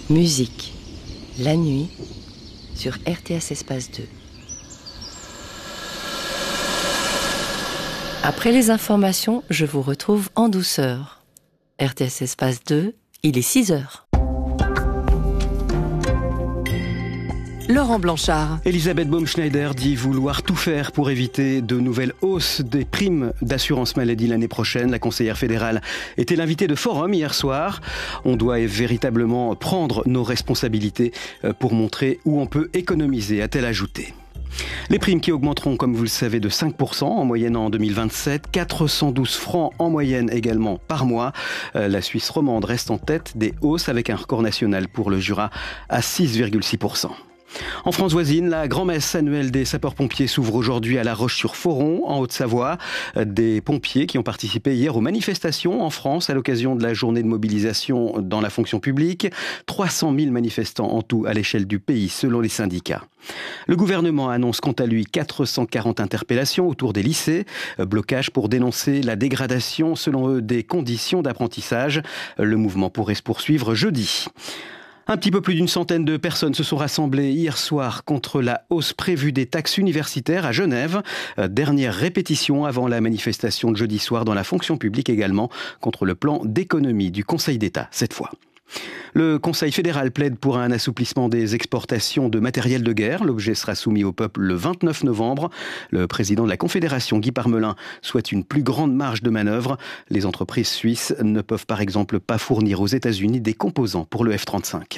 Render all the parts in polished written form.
Musique, la nuit, sur RTS Espace 2. Après les informations, je vous retrouve en douceur. RTS Espace 2, il est 6h. Laurent Blanchard. Elisabeth Baumschneider dit vouloir tout faire pour éviter de nouvelles hausses des primes d'assurance maladie l'année prochaine. La conseillère fédérale était l'invitée de Forum hier soir. On doit véritablement prendre nos responsabilités pour montrer où on peut économiser, a-t-elle ajouté. Les primes qui augmenteront, comme vous le savez, de 5% en moyenne en 2027, 412 francs en moyenne également par mois. La Suisse romande reste en tête des hausses avec un record national pour le Jura à 6,6%. En France voisine, la grand-messe annuelle des sapeurs-pompiers s'ouvre aujourd'hui à La Roche-sur-Foron, en Haute-Savoie. Des pompiers qui ont participé hier aux manifestations en France à l'occasion de la journée de mobilisation dans la fonction publique. 300 000 manifestants en tout à l'échelle du pays, selon les syndicats. Le gouvernement annonce quant à lui 440 interpellations autour des lycées. Blocage pour dénoncer la dégradation, selon eux, des conditions d'apprentissage. Le mouvement pourrait se poursuivre jeudi. Un petit peu plus d'une centaine de personnes se sont rassemblées hier soir contre la hausse prévue des taxes universitaires à Genève. Dernière répétition avant la manifestation de jeudi soir dans la fonction publique également contre le plan d'économie du Conseil d'État cette fois. Le Conseil fédéral plaide pour un assouplissement des exportations de matériel de guerre. L'objet sera soumis au peuple le 29 novembre. Le président de la Confédération, Guy Parmelin, souhaite une plus grande marge de manœuvre. Les entreprises suisses ne peuvent par exemple pas fournir aux États-Unis des composants pour le F-35.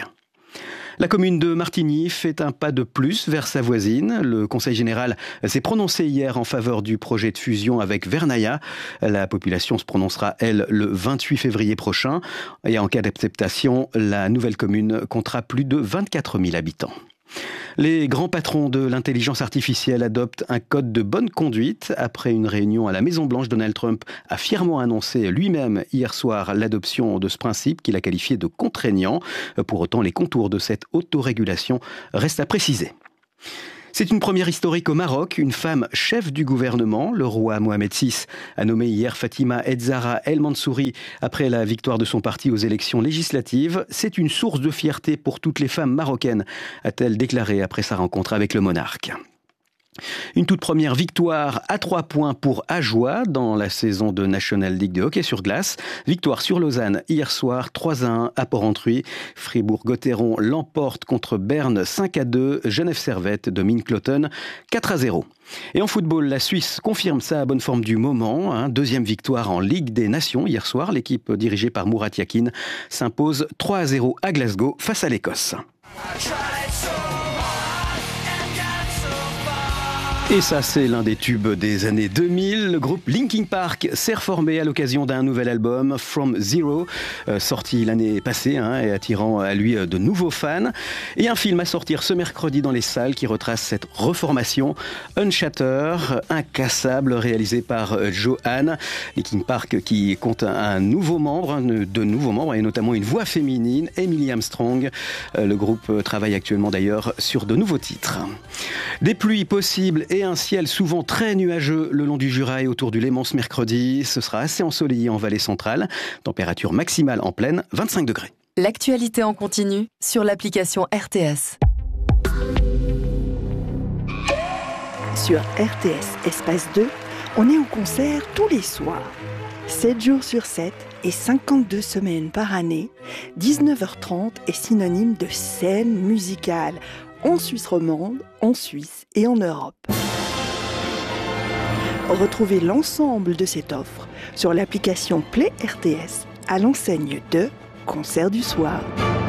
La commune de Martigny fait un pas de plus vers sa voisine. Le Conseil général s'est prononcé hier en faveur du projet de fusion avec Vernaya. La population se prononcera, elle, le 28 février prochain. Et en cas d'acceptation, la nouvelle commune comptera plus de 24 000 habitants. Les grands patrons de l'intelligence artificielle adoptent un code de bonne conduite. Après une réunion à la Maison-Blanche, Donald Trump a fièrement annoncé lui-même hier soir l'adoption de ce principe qu'il a qualifié de contraignant. Pour autant, les contours de cette autorégulation restent à préciser. C'est une première historique au Maroc, une femme chef du gouvernement. Le roi Mohamed VI a nommé hier Fatima Edzara El Mansouri après la victoire de son parti aux élections législatives. C'est une source de fierté pour toutes les femmes marocaines, a-t-elle déclaré après sa rencontre avec le monarque. Une toute première victoire à 3 points pour Ajoie dans la saison de National League de hockey sur glace. Victoire sur Lausanne hier soir, 3-1 à Port-Entruy. Fribourg-Gotteron l'emporte contre Berne 5-2. Genève-Servette domine Cloton 4-0. Et en football, la Suisse confirme sa bonne forme du moment. Deuxième victoire en Ligue des Nations hier soir. L'équipe dirigée par Murat Yakin s'impose 3-0 à Glasgow face à l'Écosse. Et ça, c'est l'un des tubes des années 2000. Le groupe Linkin Park s'est reformé à l'occasion d'un nouvel album, From Zero, sorti l'année passée et attirant à lui de nouveaux fans. Et un film à sortir ce mercredi dans les salles qui retrace cette reformation, Unshatter, incassable, réalisé par Johan. Linkin Park qui compte de nouveaux membres et notamment une voix féminine, Emily Armstrong. Le groupe travaille actuellement d'ailleurs sur de nouveaux titres. Des pluies possibles et un ciel souvent très nuageux le long du Jura et autour du Léman ce mercredi. Ce sera assez ensoleillé en vallée centrale. Température maximale en plaine, 25 degrés. L'actualité en continu sur l'application RTS. Sur RTS Espace 2, on est en concert tous les soirs. 7 jours sur 7 et 52 semaines par année, 19h30 est synonyme de scène musicale en Suisse romande, en Suisse et en Europe. Retrouvez l'ensemble de cette offre sur l'application Play RTS à l'enseigne de Concert du soir.